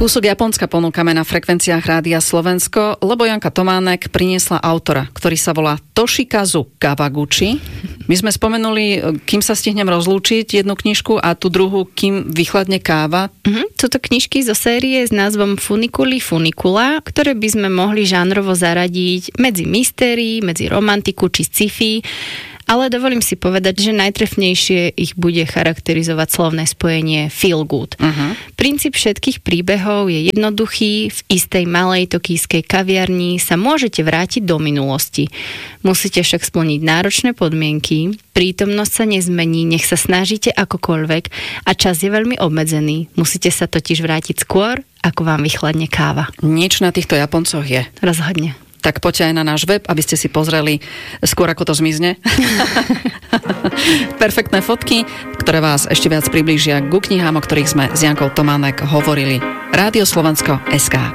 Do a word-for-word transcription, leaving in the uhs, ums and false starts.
Kúsok Japonska ponúkame na frekvenciách Rádia Slovensko, lebo Janka Tománek priniesla autora, ktorý sa volá Toshikazu Kawaguchi. My sme spomenuli, kým sa stihnem rozlúčiť, jednu knižku a tú druhú, kým vychladne káva. Uh-huh. Sú to knižky zo série s názvom Funiculi Funicula, ktoré by sme mohli žánrovo zaradiť medzi mystérii, medzi romantiku či sci-fi. Ale dovolím si povedať, že najtrefnejšie ich bude charakterizovať slovné spojenie feel good. Uh-huh. Princíp všetkých príbehov je jednoduchý. V istej malej tokijskej kaviarni sa môžete vrátiť do minulosti. Musíte však splniť náročné podmienky, prítomnosť sa nezmení, nech sa snažíte akokoľvek a čas je veľmi obmedzený. Musíte sa totiž vrátiť skôr, ako vám vychladne káva. Nič na týchto Japoncoch je. Rozhodne. Tak poďte aj na náš web, aby ste si pozreli skôr, ako to zmizne. Perfektné fotky, ktoré vás ešte viac priblížia ku knihám, o ktorých sme s Jankou Tománek hovorili. Rádio Slovensko bodka es ká